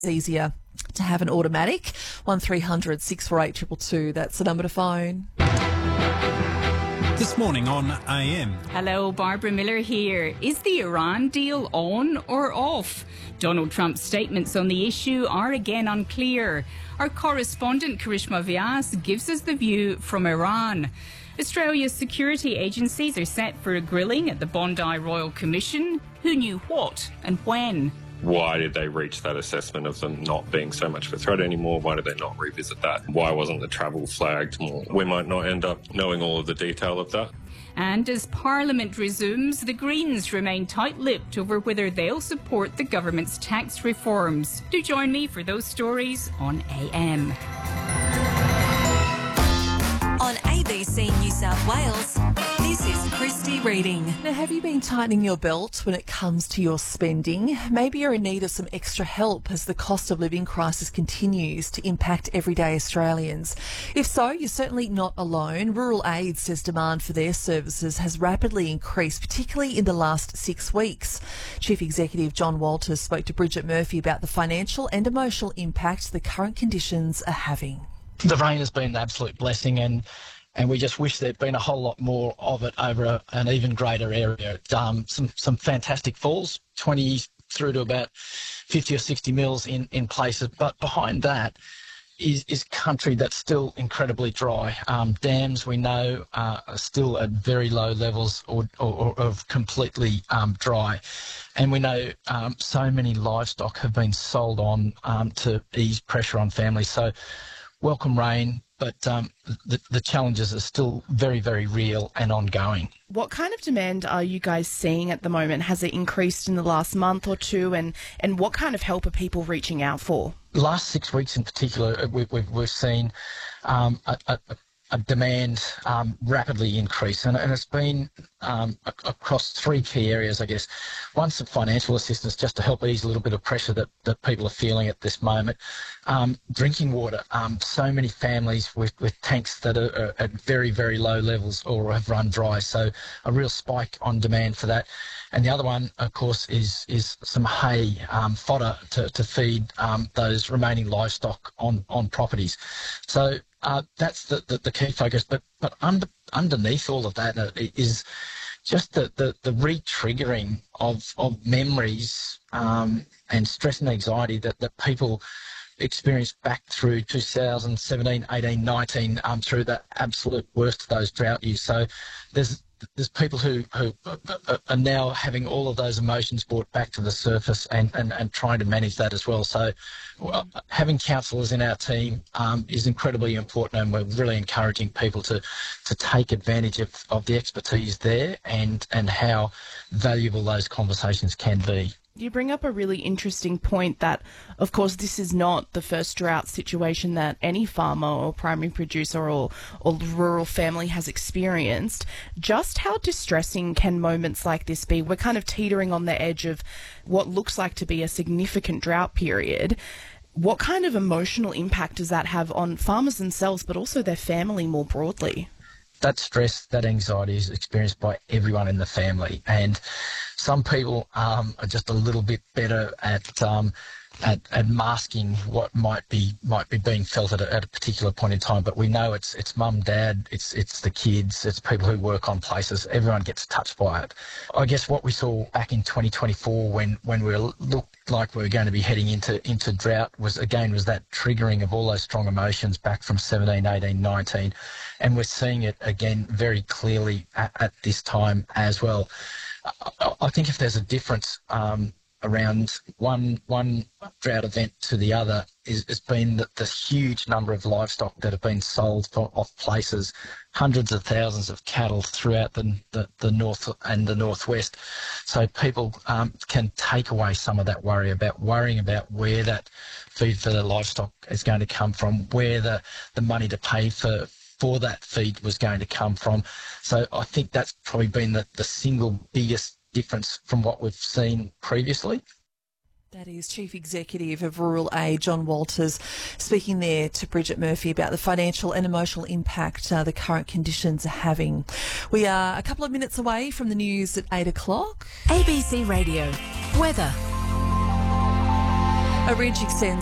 It's easier to have an automatic. 1300 648 222. That's the number to phone. This morning on AM. Hello, Barbara Miller here. Is the Iran deal on or off? Donald Trump's statements on the issue are again unclear. Our correspondent Karishma Vyas gives us the view from Iran. Australia's security agencies are set for a grilling at the Bondi Royal Commission. Who knew what and when? Why did they reach that assessment of them not being so much of a threat anymore? Why did they not revisit that? Why wasn't the travel flagged more? We might not end up knowing all of the detail of that. And as Parliament resumes, the Greens remain tight-lipped over whether they'll support the government's tax reforms. Do join me for those stories on AM. On ABC New South Wales, this is Christy Reading. Now, have you been tightening your belt when it comes to your spending? Maybe you're in need of some extra help as the cost of living crisis continues to impact everyday Australians. If so, you're certainly not alone. Rural Aid says demand for their services has rapidly increased, particularly in the last 6 weeks. Chief Executive John Walters spoke to Bridget Murphy about the financial and emotional impact the current conditions are having. The rain has been an absolute blessing, and we just wish there'd been a whole lot more of it over an even greater area. Some fantastic falls, 20 through to about 50 or 60 mils in places, but behind that is country that's still incredibly dry. Dams, we know, are still at very low levels or completely dry. And we know so many livestock have been sold on to ease pressure on families. So welcome rain, but the challenges are still very, very real and ongoing. What kind of demand are you guys seeing at the moment? Has it increased in the last month or two? And what kind of help are people reaching out for? Last 6 weeks in particular, we've seen a demand rapidly increase, and it's been across three key areas, I guess. One's some financial assistance just to help ease a little bit of pressure that people are feeling at this moment. Drinking water, so many families with tanks that are at very, very low levels or have run dry, so a real spike on demand for that. And the other one, of course, is some hay, fodder to feed those remaining livestock on properties. So that's the key focus, but underneath all of that is just the re-triggering of memories and stress and anxiety that people experienced back through 2017, 18, 19, through the absolute worst of those drought years. So there's people who are now having all of those emotions brought back to the surface and trying to manage that as well. So having counsellors in our team is incredibly important, and we're really encouraging people to take advantage of the expertise there and how valuable those conversations can be. You bring up a really interesting point that, of course, this is not the first drought situation that any farmer or primary producer or rural family has experienced. Just how distressing can moments like this be? We're kind of teetering on the edge of what looks like to be a significant drought period. What kind of emotional impact does that have on farmers themselves, but also their family more broadly? That stress, that anxiety is experienced by everyone in the family, and some people are just a little bit better at masking what might be being felt at a particular point in time. But we know it's mum, dad, it's the kids, it's people who work on places. Everyone gets touched by it. I guess what we saw back in 2024 when we looked like we were going to be heading into drought was that triggering of all those strong emotions back from 17, 18, 19. And we're seeing it again very clearly at this time as well. I think if there's a difference around one drought event to the other, has been that the huge number of livestock that have been sold off places, hundreds of thousands of cattle throughout the north and the northwest. So people can take away some of that worrying about where that feed for the livestock is going to come from, where the money to pay for that feed was going to come from. So I think that's probably been the single biggest difference from what we've seen previously. That is Chief Executive of Rural Aid, John Walters, speaking there to Bridget Murphy about the financial and emotional impact the current conditions are having. We are a couple of minutes away from the news at 8 o'clock. ABC Radio. Weather. A ridge extends